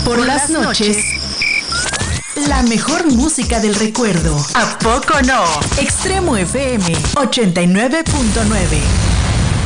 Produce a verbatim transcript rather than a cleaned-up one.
Por las noches, la mejor música del recuerdo. ¿A poco no? Extremo F M ochenta y nueve punto nueve.